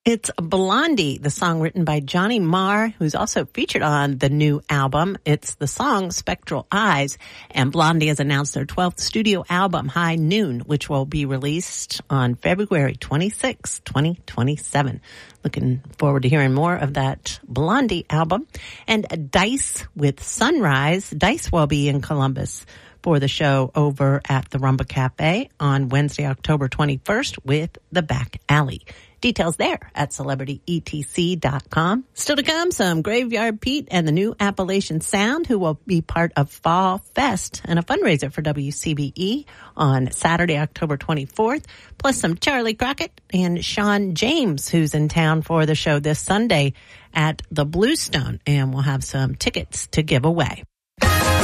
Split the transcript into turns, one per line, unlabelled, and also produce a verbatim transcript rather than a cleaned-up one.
It's Blondie, the song written by Johnny Marr, who's also featured on the new album. It's the song Spectral Eyes, and Blondie has announced their twelfth studio album, High Noon, which will be released on February twenty-sixth, twenty twenty-seven. Looking forward to hearing more of that Blondie album. And Dice with Sunrise. Dice will be in Columbus for the show over at the Rumba Cafe on Wednesday, October twenty-first with The Back Alley. Details there at celebrity e t c dot com. Still to come, some Graveyard Pete and the new Appalachian Sound, who will be part of Fall Fest and a fundraiser for W C B E on Saturday, October twenty-fourth. Plus some Charlie Crockett and Sean James, who's in town for the show this Sunday at the Bluestone. And we'll have some tickets to give away.